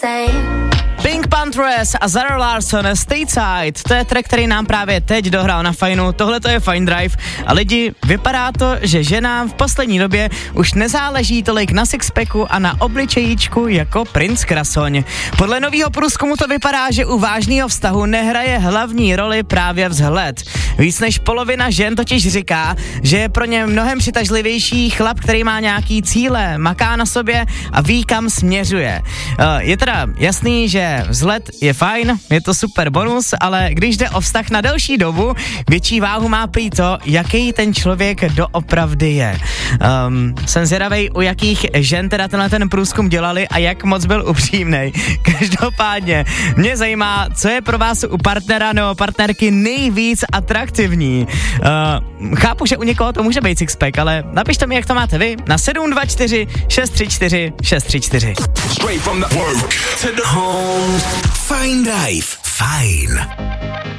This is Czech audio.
Pink Panthers a Zara Larsson, Stateside, to je track, který nám právě teď dohrál na Fajnu, tohle to je Fine Drive a lidi, vypadá to, že ženám v poslední době už nezáleží tolik na sixpacku a na obličejíčku jako princ Krasoň. Podle nového průzkumu to vypadá, že u vážného vztahu nehraje hlavní roli právě vzhled. Víc než polovina žen totiž říká, že je pro ně mnohem přitažlivější chlap, který má nějaký cíle, maká na sobě a ví, kam směřuje. Je teda jasný, že vzhled je fajn, je to super bonus, ale když jde o vztah na delší dobu, větší váhu má prý to, jaký ten člověk doopravdy je. Jsem zvědavej, u jakých žen teda ten průzkum dělali a jak moc byl upřímnej. Každopádně mě zajímá, co je pro vás u partnera nebo partnerky nejvíc atraktivní. Chápu, že u někoho to může být sixpack, ale napište mi, jak to máte vy na 724 634 634. Straight from the work to the home. Fine Drive. Fajn.